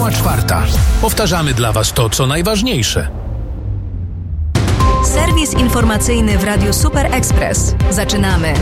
Minęła 4:00. Powtarzamy dla Was to, co najważniejsze. Serwis informacyjny w Radiu Super Express. Zaczynamy.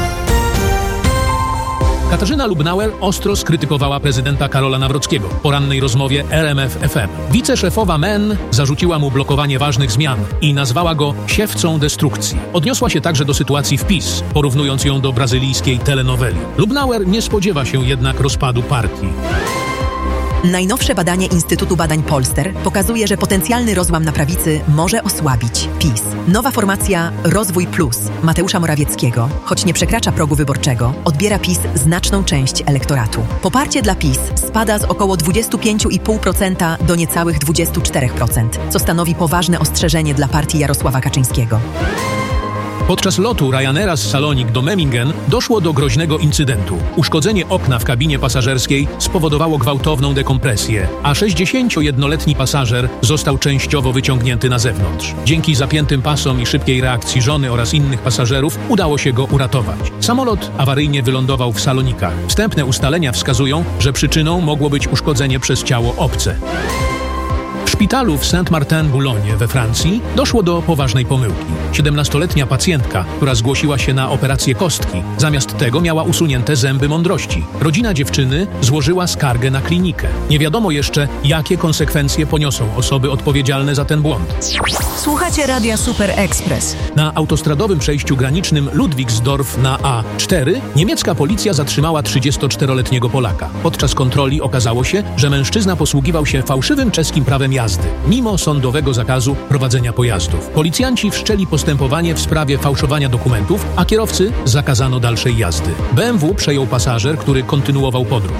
Katarzyna Lubnauer ostro skrytykowała prezydenta Karola Nawrockiego w porannej rozmowie RMF FM. Wiceszefowa MEN zarzuciła mu blokowanie ważnych zmian i nazwała go siewcą destrukcji. Odniosła się także do sytuacji w PiS, porównując ją do brazylijskiej telenoweli. Lubnauer nie spodziewa się jednak rozpadu partii. Najnowsze badanie Instytutu Badań Polster pokazuje, że potencjalny rozłam na prawicy może osłabić PiS. Nowa formacja Rozwój Plus Mateusza Morawieckiego, choć nie przekracza progu wyborczego, odbiera PiS znaczną część elektoratu. Poparcie dla PiS spada z około 25,5% do niecałych 24%, co stanowi poważne ostrzeżenie dla partii Jarosława Kaczyńskiego. Podczas lotu Ryanaira z Salonik do Memmingen doszło do groźnego incydentu. Uszkodzenie okna w kabinie pasażerskiej spowodowało gwałtowną dekompresję, a 61-letni pasażer został częściowo wyciągnięty na zewnątrz. Dzięki zapiętym pasom i szybkiej reakcji żony oraz innych pasażerów udało się go uratować. Samolot awaryjnie wylądował w Salonikach. Wstępne ustalenia wskazują, że przyczyną mogło być uszkodzenie przez ciało obce. W szpitalu w Saint-Martin-Boulogne we Francji doszło do poważnej pomyłki. 17-letnia pacjentka, która zgłosiła się na operację kostki, zamiast tego miała usunięte zęby mądrości. Rodzina dziewczyny złożyła skargę na klinikę. Nie wiadomo jeszcze, jakie konsekwencje poniosą osoby odpowiedzialne za ten błąd. Słuchacie Radia Super Express. Na autostradowym przejściu granicznym Ludwigsdorf na A4 niemiecka policja zatrzymała 34-letniego Polaka. Podczas kontroli okazało się, że mężczyzna posługiwał się fałszywym czeskim prawem jazdy, mimo sądowego zakazu prowadzenia pojazdów. Policjanci wszczęli postępowanie w sprawie fałszowania dokumentów, a kierowcy zakazano dalszej jazdy. BMW przejął pasażer, który kontynuował podróż.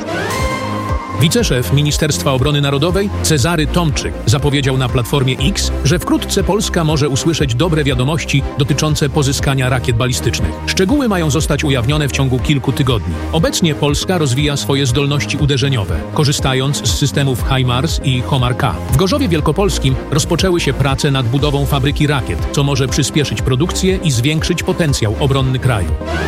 Wiceszef Ministerstwa Obrony Narodowej Cezary Tomczyk zapowiedział na Platformie X, że wkrótce Polska może usłyszeć dobre wiadomości dotyczące pozyskania rakiet balistycznych. Szczegóły mają zostać ujawnione w ciągu kilku tygodni. Obecnie Polska rozwija swoje zdolności uderzeniowe, korzystając z systemów HIMARS i HOMAR-K. W Gorzowie Wielkopolskim rozpoczęły się prace nad budową fabryki rakiet, co może przyspieszyć produkcję i zwiększyć potencjał obronny kraju.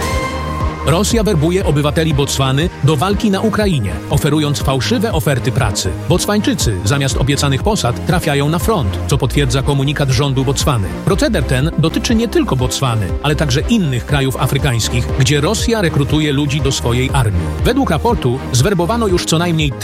Rosja werbuje obywateli Botswany do walki na Ukrainie, oferując fałszywe oferty pracy. Botswańczycy zamiast obiecanych posad trafiają na front, co potwierdza komunikat rządu Botswany. Proceder ten dotyczy nie tylko Botswany, ale także innych krajów afrykańskich, gdzie Rosja rekrutuje ludzi do swojej armii. Według raportu zwerbowano już co najmniej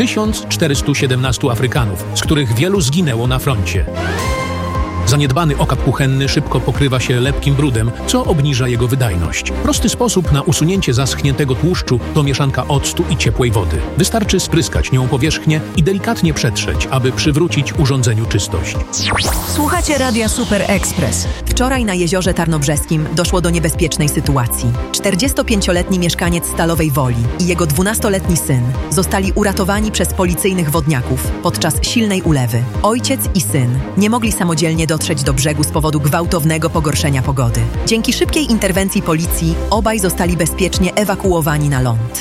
1417 Afrykanów, z których wielu zginęło na froncie. Zaniedbany okap kuchenny szybko pokrywa się lepkim brudem, co obniża jego wydajność. Prosty sposób na usunięcie zaschniętego tłuszczu to mieszanka octu i ciepłej wody. Wystarczy spryskać nią powierzchnię i delikatnie przetrzeć, aby przywrócić urządzeniu czystość. Słuchacie Radia Super Express. Wczoraj na Jeziorze Tarnobrzeskim doszło do niebezpiecznej sytuacji. 45-letni mieszkaniec Stalowej Woli i jego 12-letni syn zostali uratowani przez policyjnych wodniaków podczas silnej ulewy. Ojciec i syn nie mogli samodzielnie dotrzeć do brzegu z powodu gwałtownego pogorszenia pogody. Dzięki szybkiej interwencji policji obaj zostali bezpiecznie ewakuowani na ląd.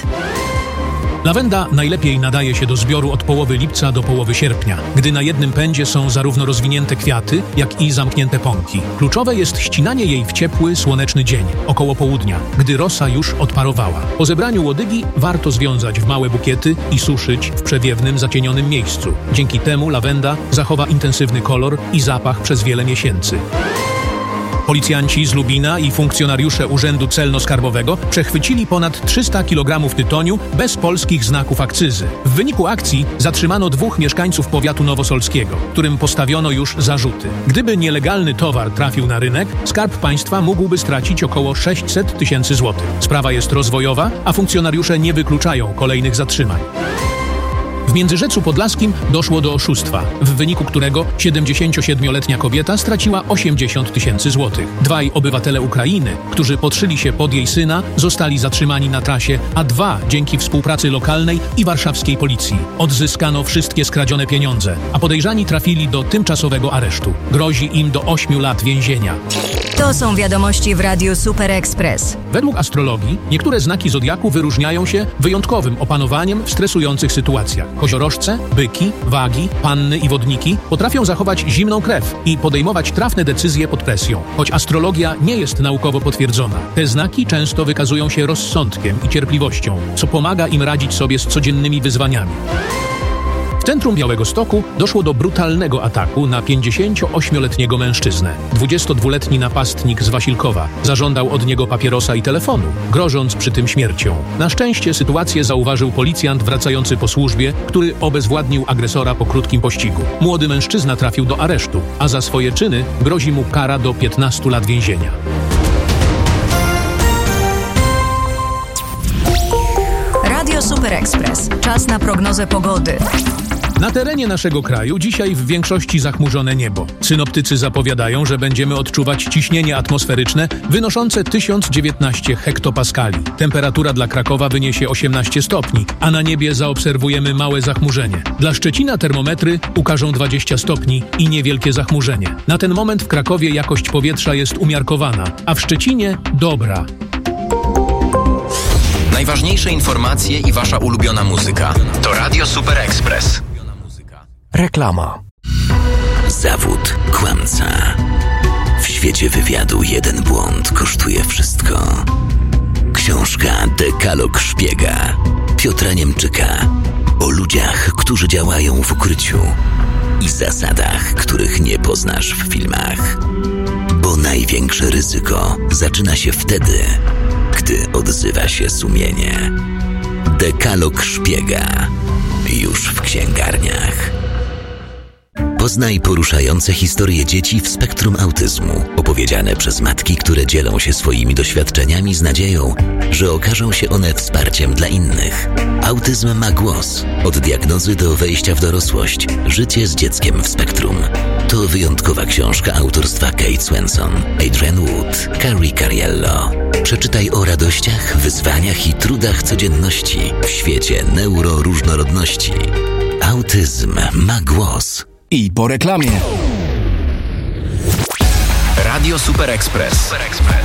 Lawenda najlepiej nadaje się do zbioru od połowy lipca do połowy sierpnia, gdy na jednym pędzie są zarówno rozwinięte kwiaty, jak i zamknięte pąki. Kluczowe jest ścinanie jej w ciepły, słoneczny dzień, około południa, gdy rosa już odparowała. Po zebraniu łodygi warto związać w małe bukiety i suszyć w przewiewnym, zacienionym miejscu. Dzięki temu lawenda zachowa intensywny kolor i zapach przez wiele miesięcy. Policjanci z Lubina i funkcjonariusze Urzędu Celno-Skarbowego przechwycili ponad 300 kg tytoniu bez polskich znaków akcyzy. W wyniku akcji zatrzymano 2 mieszkańców powiatu nowosolskiego, którym postawiono już zarzuty. Gdyby nielegalny towar trafił na rynek, Skarb Państwa mógłby stracić około 600 tysięcy złotych. Sprawa jest rozwojowa, a funkcjonariusze nie wykluczają kolejnych zatrzymań. W Międzyrzecu Podlaskim doszło do oszustwa, w wyniku którego 77-letnia kobieta straciła 80 tysięcy złotych. 2 obywatele Ukrainy, którzy podszyli się pod jej syna, zostali zatrzymani na trasie, a 2 dzięki współpracy lokalnej i warszawskiej policji. Odzyskano wszystkie skradzione pieniądze, a podejrzani trafili do tymczasowego aresztu. Grozi im do 8 lat więzienia. To są wiadomości w Radiu Super Express. Według astrologii niektóre znaki zodiaku wyróżniają się wyjątkowym opanowaniem w stresujących sytuacjach. Koziorożce, byki, wagi, panny i wodniki potrafią zachować zimną krew i podejmować trafne decyzje pod presją. Choć astrologia nie jest naukowo potwierdzona, te znaki często wykazują się rozsądkiem i cierpliwością, co pomaga im radzić sobie z codziennymi wyzwaniami. W centrum Białegostoku doszło do brutalnego ataku na 58-letniego mężczyznę. 22-letni napastnik z Wasilkowa zażądał od niego papierosa i telefonu, grożąc przy tym śmiercią. Na szczęście sytuację zauważył policjant wracający po służbie, który obezwładnił agresora po krótkim pościgu. Młody mężczyzna trafił do aresztu, a za swoje czyny grozi mu kara do 15 lat więzienia. Radio Super Express. Czas na prognozę pogody. Na terenie naszego kraju dzisiaj w większości zachmurzone niebo. Synoptycy zapowiadają, że będziemy odczuwać ciśnienie atmosferyczne wynoszące 1019 hektopaskali. Temperatura dla Krakowa wyniesie 18 stopni, a na niebie zaobserwujemy małe zachmurzenie. Dla Szczecina termometry ukażą 20 stopni i niewielkie zachmurzenie. Na ten moment w Krakowie jakość powietrza jest umiarkowana, a w Szczecinie dobra. Najważniejsze informacje i wasza ulubiona muzyka to Radio Super Express. Reklama. Zawód kłamca. W świecie wywiadu jeden błąd kosztuje wszystko. Książka Dekalog Szpiega Piotra Niemczyka o ludziach, którzy działają w ukryciu i zasadach, których nie poznasz w filmach. Bo największe ryzyko zaczyna się wtedy, gdy odzywa się sumienie. Dekalog Szpiega już w księgarniach. Poznaj poruszające historie dzieci w spektrum autyzmu, opowiedziane przez matki, które dzielą się swoimi doświadczeniami z nadzieją, że okażą się one wsparciem dla innych. Autyzm ma głos. Od diagnozy do wejścia w dorosłość. Życie z dzieckiem w spektrum. To wyjątkowa książka autorstwa Kate Swenson, Adrienne Wood, Carrie Cariello. Przeczytaj o radościach, wyzwaniach i trudach codzienności w świecie neuroróżnorodności. Autyzm ma głos. I po reklamie. Radio Super Express.